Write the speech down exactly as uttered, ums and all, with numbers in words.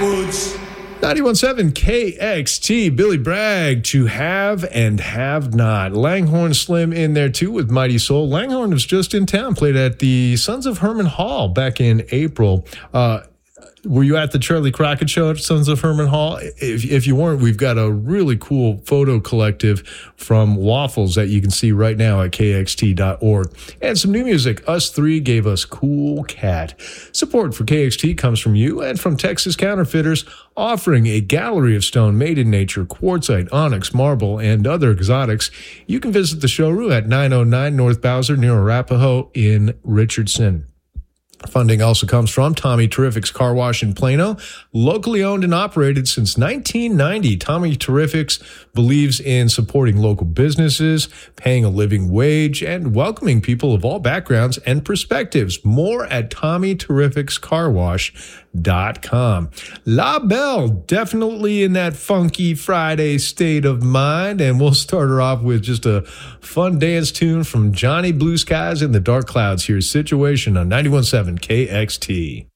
Backwoods. ninety-one point seven K X T, Billy Bragg, To Have and Have Not. Langhorne Slim in there too with Mighty Soul. Langhorne was just in town, played at the Sons of Herman Hall back in April. Uh, Were you at the Charlie Crockett show at Sons of Herman Hall? If, if you weren't, we've got a really cool photo collective from Waffles that you can see right now at K X T dot org. And some new music. Us Three gave us Cool Cat. Support for K X T comes from you and from Texas Counterfeiters, offering a gallery of stone made in nature, quartzite, onyx, marble, and other exotics. You can visit the showroom at nine oh nine North Bowser near Arapahoe in Richardson. Funding also comes from Tommy Terrific's Car Wash in Plano, locally owned and operated since nineteen ninety. Tommy Terrific's believes in supporting local businesses, paying a living wage, and welcoming people of all backgrounds and perspectives. More at Tommy Terrific's Car Wash dot com. La Belle, definitely in that funky Friday state of mind, and we'll start her off with just a fun dance tune from Johnny Blue Skies and the Dark Clouds. Here's Situation on ninety-one point seven K X T.